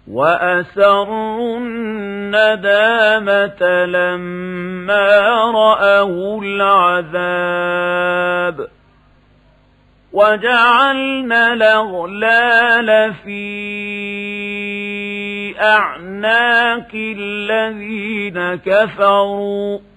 وأسروا الندامة لما رأوا العذاب وجعلنا الأغلال في أعناق الذين كفروا